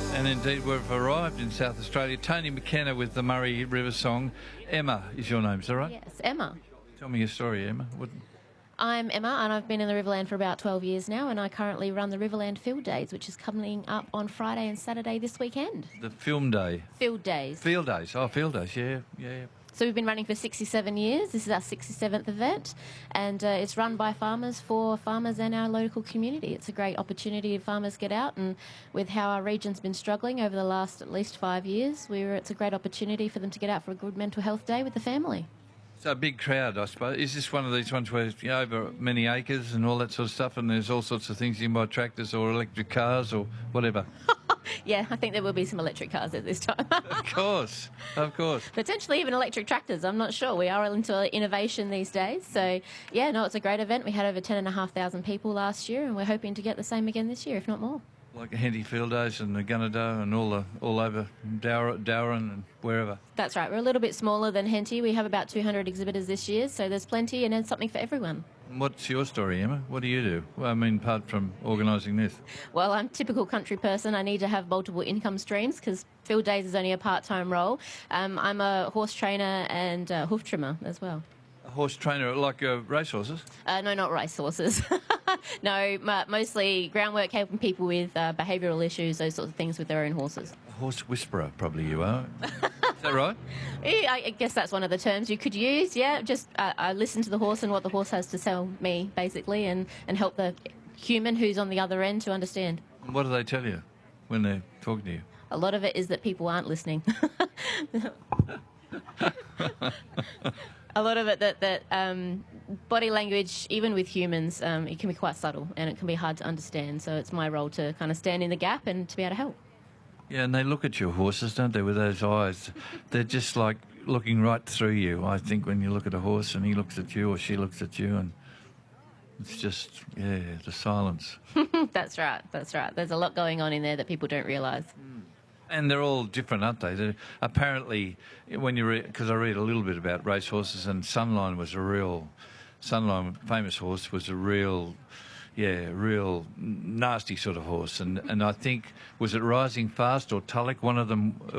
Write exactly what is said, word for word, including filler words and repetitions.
And indeed, we've arrived in South Australia. Tony McKenna with the Murray River song. Emma is your name, is that right? Yes, Emma. Tell me your story, Emma. What... I'm Emma, and I've been in the Riverland for about twelve years now, and I currently run the Riverland Field Days, which is coming up on Friday and Saturday this weekend. The film day. Field Days. Field days. Oh, field days. Yeah, yeah, yeah. So we've been running for sixty-seven years. This is our sixty-seventh event, and uh, it's run by farmers for farmers and our local community. It's a great opportunity if farmers get out, and with how our region's been struggling over the last at least five years, we were, it's a great opportunity for them to get out for a good mental health day with the family. So a big crowd, I suppose. Is this one of these ones where you know, over many acres and all that sort of stuff, and there's all sorts of things you can buy, tractors or electric cars or whatever? Yeah, I think there will be some electric cars at this time. Of course, of course. Potentially even electric tractors, I'm not sure. We are into innovation these days. So, yeah, no, it's a great event. We had over ten thousand five hundred people last year, and we're hoping to get the same again this year, if not more. Like Henty Field Days and the Gunnedah and all the all over Dower, Dowran and wherever. That's right. We're a little bit smaller than Henty. We have about two hundred exhibitors this year, so there's plenty and there's something for everyone. What's your story, Emma? What do you do? Well, I mean, apart from organising this. Well, I'm a typical country person. I need to have multiple income streams because Field Days is only a part-time role. Um, I'm a horse trainer and a hoof trimmer as well. A horse trainer, like uh, racehorses? Uh, no, not racehorses. No, m- mostly groundwork, helping people with uh, behavioural issues, those sorts of things with their own horses. A horse whisperer, probably you are. Is that right? Yeah, I guess that's one of the terms you could use, yeah. Just uh, I listen to the horse and what the horse has to tell me, basically, and, and help the human who's on the other end to understand. What do they tell you when they're talking to you? A lot of it is that people aren't listening. A lot of it that, that um, body language, even with humans, um, it can be quite subtle and it can be hard to understand. So it's my role to kind of stand in the gap and to be able to help. Yeah, and they look at your horses, don't they, with those eyes. They're just like looking right through you, I think, when you look at a horse and he looks at you or she looks at you, and it's just, yeah, the silence. That's right, that's right. There's a lot going on in there that people don't realise. Mm. And they're all different, aren't they? They're, apparently, when you read, because I read a little bit about racehorses, and Sunline was a real, Sunline, famous horse, was a real, yeah, real nasty sort of horse. And, and I think, was it Rising Fast or Tulloch, one of them